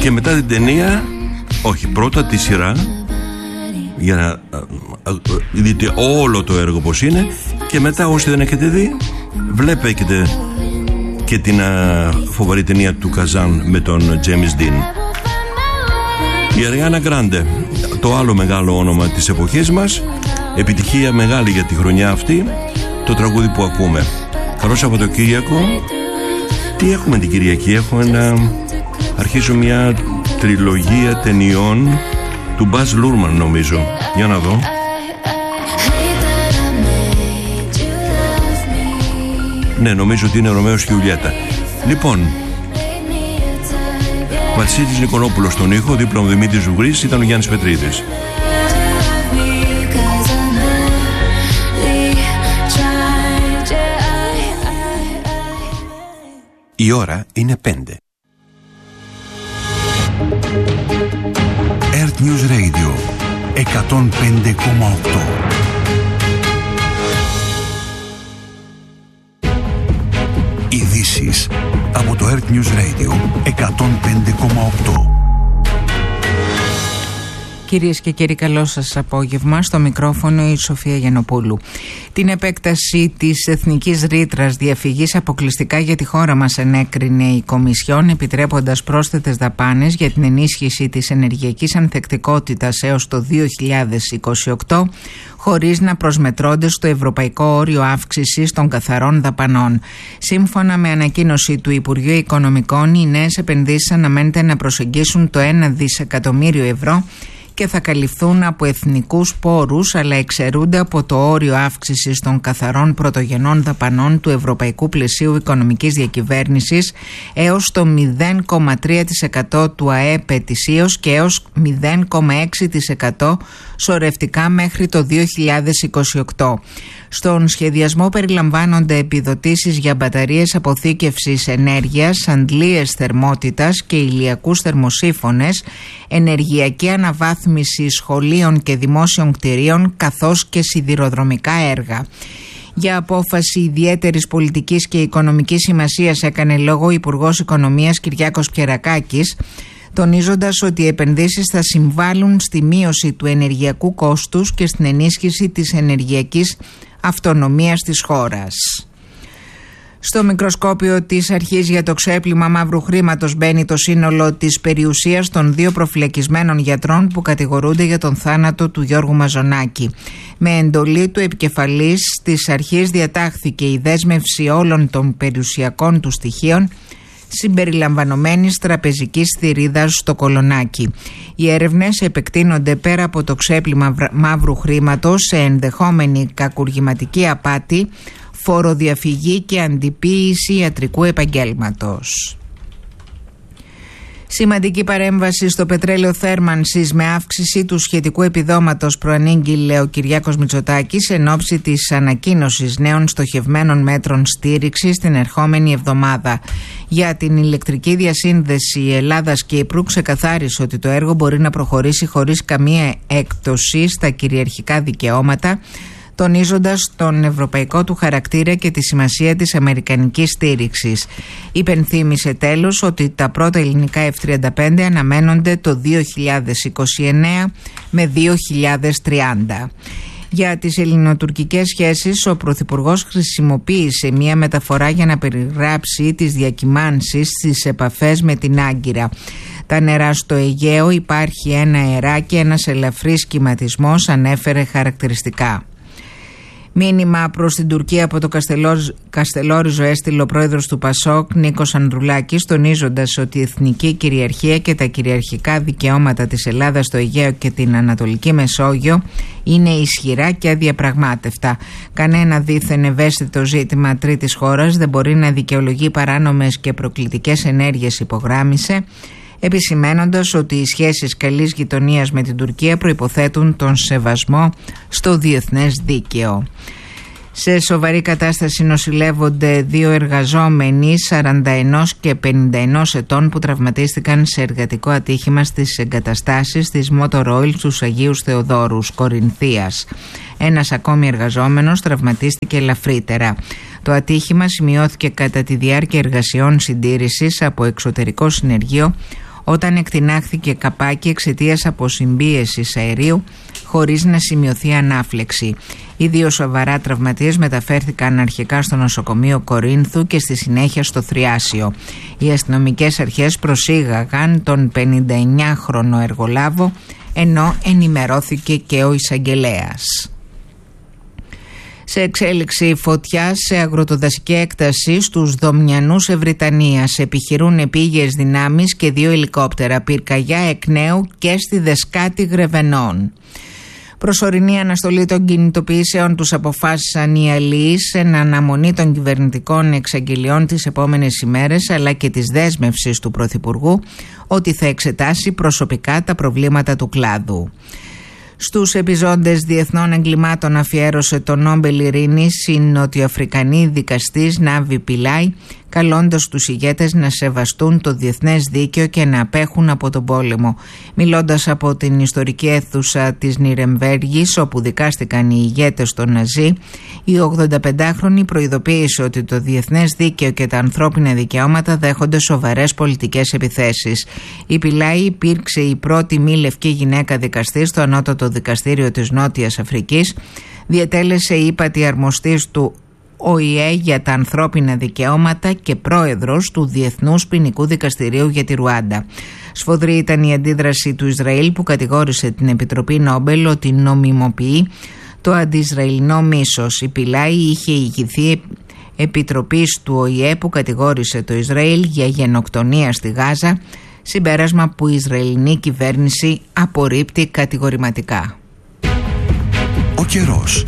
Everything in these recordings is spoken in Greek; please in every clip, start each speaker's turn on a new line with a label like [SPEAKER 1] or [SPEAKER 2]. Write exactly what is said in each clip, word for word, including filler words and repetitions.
[SPEAKER 1] Και μετά την ταινία, όχι, πρώτα τη σειρά, για να δείτε όλο το έργο πως είναι, και μετά όσοι δεν έχετε δει, βλέπετε και την α, φοβερή ταινία του Καζάν με τον James Dean. Η Αριάνα Γκράντε, το άλλο μεγάλο όνομα της εποχής μας, επιτυχία μεγάλη για τη χρονιά αυτή, το τραγούδι που ακούμε. Καλό Σαββατοκύριακο. Τι έχουμε την Κυριακή? Έχουμε ένα, αρχίζω μια τριλογία ταινιών του Μπαζ Λούρμαν, νομίζω. Για να δω. Ναι, νομίζω ότι είναι ο Ρωμαίος και η Ιουλιέτα. Λοιπόν, Βασίλης Νικολόπουλος στον ήχο, δίπλα ο Δημήτρης Ζουγρής, ήταν ο Γιάννης Πετρίδης.
[SPEAKER 2] Η ώρα είναι πέντε. Earth News Radio εκατόν πέντε κόμμα οκτώ. Ειδήσεις από το Earth News Radio εκατόν πέντε κόμμα οκτώ.
[SPEAKER 3] Κυρίες και κύριοι, καλό σας απόγευμα. Στο μικρόφωνο η Σοφία Γιαννοπούλου. Την επέκταση της εθνικής ρήτρας διαφυγής αποκλειστικά για τη χώρα μας ενέκρινε η Κομισιόν, επιτρέποντας πρόσθετες δαπάνες για την ενίσχυση της ενεργειακής ανθεκτικότητας έως το δύο χιλιάδες είκοσι οκτώ, χωρίς να προσμετρώνται στο ευρωπαϊκό όριο αύξησης των καθαρών δαπανών. Σύμφωνα με ανακοίνωση του Υπουργείου Οικονομικών, οι νέες επενδύσεις αναμένεται να προσεγγίσουν το ένα δισεκατομμύριο ευρώ και θα καλυφθούν από εθνικούς πόρους, αλλά εξαιρούνται από το όριο αύξησης των καθαρών πρωτογενών δαπανών του Ευρωπαϊκού Πλαισίου Οικονομικής Διακυβέρνησης έως το μηδέν κόμμα τρία τοις εκατό του ΑΕΠ ετησίως και έως μηδέν κόμμα έξι τοις εκατό σωρευτικά μέχρι το δύο χιλιάδες είκοσι οκτώ. Στον σχεδιασμό περιλαμβάνονται επιδοτήσεις για μπαταρίες αποθήκευσης ενέργειας, αντλίες θερμότητας και ηλιακούς θερμοσύφωνες, ενεργειακή αναβάθμιση σχολείων και δημόσιων κτηρίων, καθώς και σιδηροδρομικά έργα. Για απόφαση ιδιαίτερης πολιτικής και οικονομικής σημασίας έκανε λόγο ο Υπουργός Οικονομίας Κυριάκος Πιερακάκης, τονίζοντας ότι οι επενδύσεις θα συμβάλλουν στη μείωση του ενεργειακού κόστους και στην ενίσχυση της ενεργειακής αυτονομίας της χώρας. Στο μικροσκόπιο της αρχής για το ξέπλυμα μαύρου χρήματος μπαίνει το σύνολο της περιουσίας των δύο προφυλακισμένων γιατρών που κατηγορούνται για τον θάνατο του Γιώργου Μαζονάκη. Με εντολή του επικεφαλής της αρχής διατάχθηκε η δέσμευση όλων των περιουσιακών του στοιχείων συμπεριλαμβανομένης τραπεζικής θηρίδας στο Κολονάκι. Οι έρευνες επεκτείνονται πέρα από το ξέπλυμα μαύρου χρήματος σε ενδεχόμενη κακουργηματική απάτη, φοροδιαφυγή και αντιποίηση ιατρικού επαγγέλματος. Σημαντική παρέμβαση στο πετρέλαιο θέρμανσης με αύξηση του σχετικού επιδόματος προανήγγειλε ο Κυριάκος Μητσοτάκης εν ώψη της ανακοίνωσης νέων στοχευμένων μέτρων στήριξης την ερχόμενη εβδομάδα. Για την ηλεκτρική διασύνδεση Ελλάδας-Κύπρου ξεκαθάρισε ότι το έργο μπορεί να προχωρήσει χωρίς καμία έκπτωση στα κυριαρχικά δικαιώματα, τονίζοντας τον ευρωπαϊκό του χαρακτήρα και τη σημασία της αμερικανικής στήριξης. Υπενθύμησε τέλος ότι τα πρώτα ελληνικά εφ τριάντα πέντε αναμένονται το δύο χιλιάδες είκοσι εννέα με δύο χιλιάδες τριάντα. Για τις ελληνοτουρκικές σχέσεις, ο Πρωθυπουργός χρησιμοποίησε μια μεταφορά για να περιγράψει τις διακυμάνσεις στις επαφές με την Άγκυρα. Τα νερά στο Αιγαίο, υπάρχει ένα αερά και ένας ελαφρύς κυματισμός, ανέφερε χαρακτηριστικά. Μήνυμα προς την Τουρκία από το Καστελόριζο έστειλε ο πρόεδρος του Πασόκ Νίκος Ανδρουλάκης, τονίζοντας ότι η εθνική κυριαρχία και τα κυριαρχικά δικαιώματα της Ελλάδας στο Αιγαίο και την Ανατολική Μεσόγειο είναι ισχυρά και αδιαπραγμάτευτα. Κανένα δίθεν ευαίσθητο ζήτημα τρίτης χώρας δεν μπορεί να δικαιολογεί παράνομες και προκλητικές ενέργειες, υπογράμμισε, επισημένοντας ότι οι σχέσεις καλής γειτονίας με την Τουρκία προϋποθέτουν τον σεβασμό στο διεθνές δίκαιο. Σε σοβαρή κατάσταση νοσηλεύονται δύο εργαζόμενοι σαράντα ένα και πενήντα ένα ετών που τραυματίστηκαν σε εργατικό ατύχημα στις εγκαταστάσεις της Motor Oil στους Αγίους Θεοδόρους, Κορινθίας. Ένας ακόμη εργαζόμενος τραυματίστηκε ελαφρύτερα. Το ατύχημα σημειώθηκε κατά τη διάρκεια εργασιών συντήρησης από εξωτερικό συνεργείο, όταν εκτινάχθηκε καπάκι εξαιτίας αποσυμπίεσης αερίου χωρίς να σημειωθεί ανάφλεξη. Οι δύο σοβαρά τραυματίες μεταφέρθηκαν αρχικά στο νοσοκομείο Κορίνθου και στη συνέχεια στο Θριάσιο. Οι αστυνομικές αρχές προσήγαγαν τον πενηνταεννιάχρονο εργολάβο, ενώ ενημερώθηκε και ο εισαγγελέας. Σε εξέλιξη φωτιά σε αγροτοδασική έκταση στους Δομιανούς Ευρυτανίας επιχειρούν επίγειες δυνάμεις και δύο ελικόπτερα, πυρκαγιά εκ νέου και στη Δεσκάτη Γρεβενών. Προσωρινή αναστολή των κινητοποιήσεων τους αποφάσισαν οι αλληλείς εν αναμονή των κυβερνητικών εξαγγελιών τις επόμενες ημέρες, αλλά και της δέσμευσης του Πρωθυπουργού ότι θα εξετάσει προσωπικά τα προβλήματα του κλάδου. Στους επιζώντες διεθνών εγκλημάτων αφιέρωσε το Νόμπελ Ειρήνης η νοτιοαφρικανή δικαστής Νάβη Πιλάι, καλώντας τους ηγέτες να σεβαστούν το διεθνές δίκαιο και να απέχουν από τον πόλεμο. Μιλώντας από την ιστορική αίθουσα της Νιρεμβέργης, όπου δικάστηκαν οι ηγέτες των Ναζί, η ογδονταπεντάχρονη προειδοποίησε ότι το διεθνές δίκαιο και τα ανθρώπινα δικαιώματα δέχονται σοβαρές πολιτικές επιθέσεις. Η Πιλάι υπήρξε η πρώτη μη λευκή γυναίκα δικαστή στο ανώτατο δικαστήριο της Νότιας Αφρικής, διετέλεσε η ύπατη αρμοστής του Ο Η Ε για τα ανθρώπινα δικαιώματα και πρόεδρος του Διεθνούς Ποινικού Δικαστηρίου για τη Ρουάντα. Σφοδρή ήταν η αντίδραση του Ισραήλ, που κατηγόρησε την Επιτροπή Νόμπελ ότι νομιμοποιεί το αντισραηλινό μίσος. Η Πιλάι είχε ηγηθεί επιτροπής του Ο Η Ε που κατηγόρησε το Ισραήλ για γενοκτονία στη Γάζα, συμπέρασμα που η Ισραηλινή κυβέρνηση απορρίπτει κατηγορηματικά.
[SPEAKER 2] Ο καιρός.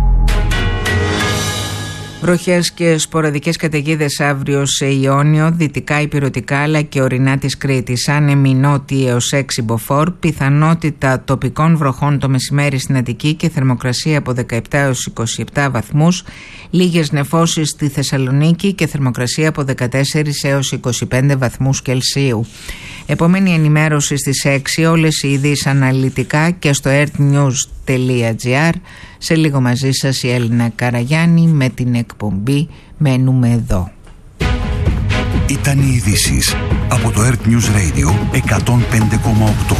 [SPEAKER 3] Βροχές και σποραδικές καταιγίδες αύριο σε Ιόνιο, δυτικά υπηρετικά αλλά και ορεινά της Κρήτης. Άνεμοι νότιοι έως έξι μποφόρ, πιθανότητα τοπικών βροχών το μεσημέρι στην Αττική και θερμοκρασία από δεκαεπτά έως είκοσι επτά βαθμούς. Λίγες νεφώσεις στη Θεσσαλονίκη και θερμοκρασία από δεκατέσσερα έως είκοσι πέντε βαθμούς Κελσίου. Επόμενη ενημέρωση στις έξι, όλες οι ειδήσεις αναλυτικά και στο earthnews τελεία gr. Σε λίγο μαζί σας η Έλληνα Καραγιάννη με την εκπομπή «Μένουμε εδώ».
[SPEAKER 2] Ήταν οι ειδήσεις από το Earth News Radio εκατόν πέντε κόμμα οκτώ.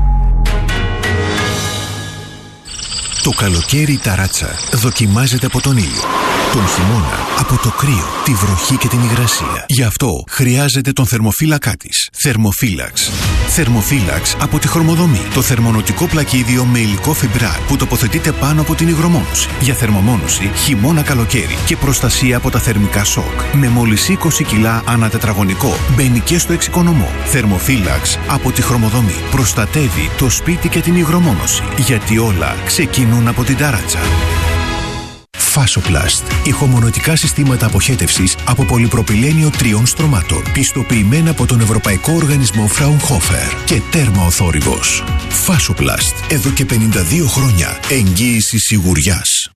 [SPEAKER 2] Το καλοκαίρι η ταράτσα δοκιμάζεται από τον ήλιο. Τον χειμώνα από το κρύο, τη βροχή και την υγρασία. Γι' αυτό χρειάζεται τον θερμοφύλακά της. Θερμοφύλαξ. Θερμοφύλαξ από τη Χρωμοδομή. Το θερμονοτικό πλακίδιο με υλικό φιμπράρ που τοποθετείται πάνω από την υγρομόνωση. Για θερμομόνωση χειμώνα καλοκαίρι και προστασία από τα θερμικά σοκ. Με μόλις είκοσι κιλά ανά τετραγωνικό. Μπαίνει και στο εξοικονομό. Θερμοφύλαξ από τη Χρωμοδομή. Προστατεύει το σπίτι και την υγρομόνωση. Γιατί όλα ξεκινούν από την ταράτσα. Φάσοπλαστ. Ηχομονωτικά συστήματα αποχέτευσης από πολυπροπυλένιο τριών στρωμάτων. Πιστοποιημένα από τον Ευρωπαϊκό Οργανισμό Fraunhofer και τέρμα ο θόρυβος. Φάσοπλαστ. Εδώ και πενήντα δύο χρόνια. Εγγύηση σιγουριάς.